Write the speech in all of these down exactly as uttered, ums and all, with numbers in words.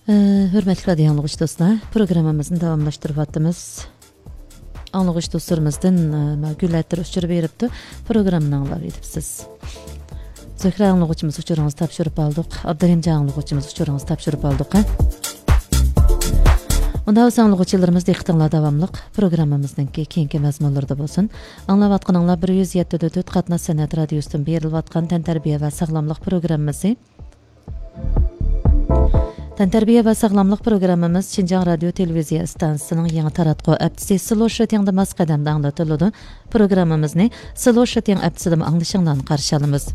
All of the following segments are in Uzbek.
Hürmetli radio anlıqış dostlar, programımızın davamlaştırıvatımız anlıqış dostlarımızdan gülətdir uçurub beripdi. Programını anlab edipsiz. Zöhrə anlıqçımız uçurağınızı tapşırıp aldıq. Abdurrahim anlıqçımız uçurağınızı tapşırıp aldıq. Onda o anlıqçılarımız diqqətinizə davamlıq programımızdakı keyinki məzmunlarda bolsun. Anlavatqanınlar bir yüz yeddi nöqtə dörd Qatnaz Sənət Radiosundan berilvatqan Təntarbiyə və Sağlamlıq proqramımızı. Təntarbiyə və Sağlamlıq proqramımız Şinjan Radio Televiziya stansiyasının yangi taratqu əptisi Sloşatiyangda mas qədəmdə anlatıldı. Proqramımızı Sloşatiyang əptisida anlaşılan qarşı alımız.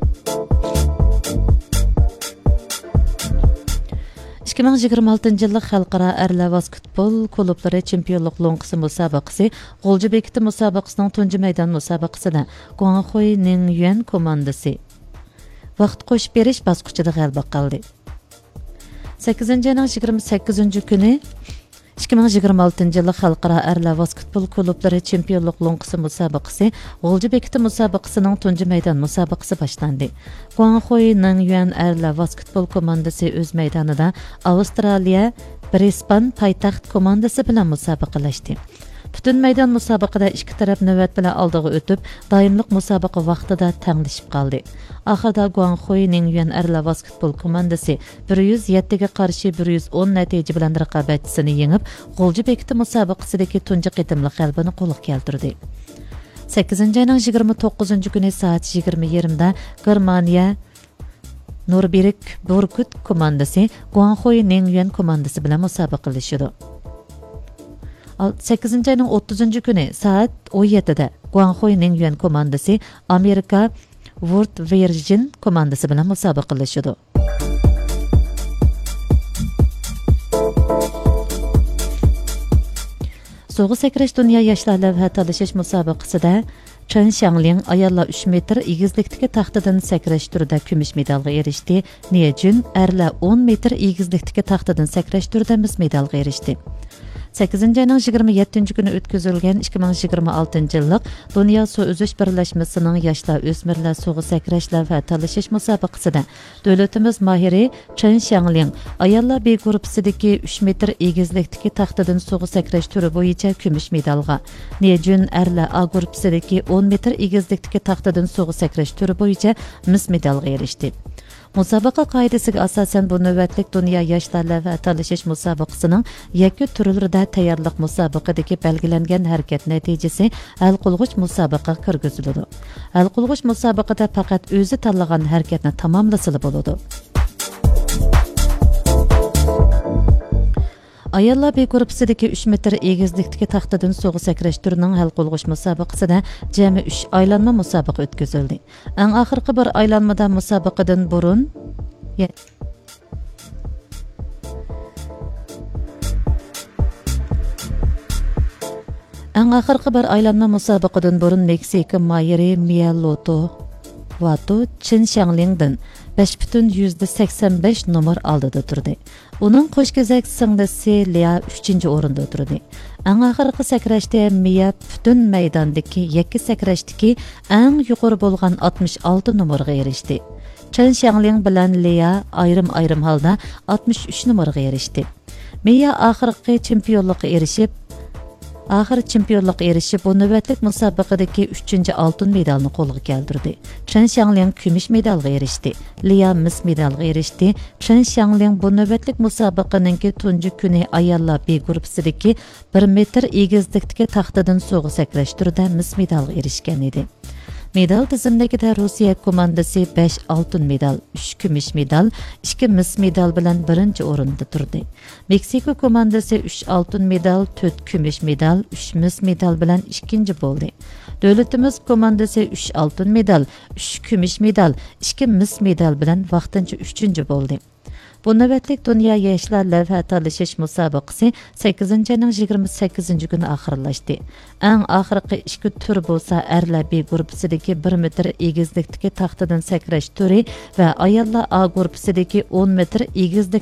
ikki ming yigirma oltinchi yillik xalqaro erlar basketbol klublari chempionlik lo'nqisi musobaqasi G'o'lji bekiti musobaqasining tunji maydon musobaqasida Guanghui Ningyuan komandasi vaqt qo'shib berish bosqichida g'alaba qildi. sakkizinchi ayning yigirma sakkizinchi kuni ikki ming yigirma oltinchi yillik xalqaro erlar basketbol klublari chempionlik lo'nqisi musobaqasi G'o'lji bekiti musobaqasining tunji maydon musobaqasi boshlandi. Guanghui Ningyuan erlar basketbol komandasi o'z maydonida Avstraliya Brisbane poytaxt komandasi bilan musobaqalashdi. Butun maydon musobaqada ikki taraf navbat bilan oldiga o'tib, doimlik musobaqa vaqtida tanglashib qoldi. Oxirida Guanghui Ningyuan erlar basketbol komandasi bir yuz yetti ga qarshi bir yuz o'n natija bilan raqobatchisini yengib, G'o'lji bekiti musobaqasidagi tunji qitimli g'alabani qo'lga keltirdi. sakkizinchi ayning yigirma to'qqizinchi kuni soat yigirma yarimda Germaniya Norberg Burkut komandasi Guanghui Ningyuan komandasi bilan musobaqalashdi. sakkizinchi ayning o'ttizinchi kuni soat o'n yettida Guanghui Ningyuan komandasi Amerika World Virgin komandasi bilan musobaqalashdi. So'g'i sakrash dunyo yoshlar lavha talashish musobaqasida Chen Xiangling ayollar uch metr egizlikdagi taxtadan sakrash turida kumush medalga erishdi. Nie Jun erlar o'n metr egizlikdagi taxtadan sakrash turida mis medalga erishdi. sakkizinchi ayning yigirma yettinchi kuni o'tkazilgan ikki ming yigirma oltinchi yillik Dunyo suv uzish birlashmasining yoshlar o'smirlar suvga sakrashlar va talashish musobaqasida davlatimiz mohiri Chen Xiangling ayollar B guruhisidagi uch metr egizlikdagi taxtadan suvga sakrash turi bo'yicha kumush medalga, Nie Jun erlar A guruhisidagi o'n metr egizlikdagi taxtadan suvga sakrash turi bo'yicha mis medalga erishdi. Musobaqa qoidasiga asosan bu navbatlik dunyo yoshlar va talashish musobaqasining yakka turlarida tayyorlik musobaqadagi belgilangan harakat natijasi hal qilg'ich musobaqa kirgiziladi. Hal qilg'ich musobaqada faqat o'zi tanlagan harakatni tamomlasa bo'ladi. Ayollar B guruhisidagi uch metr egizlikdagi taxtadan suvga sakrash turining hal qilg'ich musobaqasida jami uch aylanma musobaqa o'tkazildi. Eng oxirgi bir aylanmada musobaqadan burun Eng oxirgi bir aylanma musobaqadan burun Meksika mayori Miyamoto Vato Chen Xianglingdan besh butun yuzda sakson besh nomer oldida turdi. Uning qo'shkezak singlisi Lia uchinchi o'rinda turdi. Eng oxirgi sakrashda Miya butun maydondagi yakka sakrashdagi eng yuqori bo'lgan oltmish olti nomerga erishdi. Chen Xiangling bilan Lia ayrim-ayrim holda oltmish uch nomerga erishdi. Miya oxirgi chempionlikka erishib Axir chempionlik erishib, bu navbatlik musobaqadagi uchinchi oltin medalni qo'lga keltirdi. Chen Xiangling kumush medalga erishdi. Lia mis medalga erishdi. Chen Xiangling bu navbatlik musobaqaning tunji kuni ayollar B guruhisidagi bir metr egizlikdagi taxtadan suvga sakrash turida mis medalga erishgan edi. Medal tizimligida Rossiya komandasi besh oltin medal, uch kumush medal, ikki mis medal bilan birinchi o'rinda turdi. Meksika komandasi uch oltin medal, to'rt kumush medal, uch mis medal bilan ikkinchi bo'ldi. Davlatimiz komandasi uch oltin medal, uch kumush medal, ikki mis medal bilan vaqtincha uchinchi bo'ldi. Bu navbatlik dunyo yoshlar lavha talashish musobaqasi sakkizinchi ayning yigirma sakkizinchi kuni oxirlashdi. Eng oxirgi ikki tur bo'lsa erlar B guruhisidagi bir metr egizlikdagi taxtadan sakrash turi va ayollar A guruhisidagi o'n metr egizlik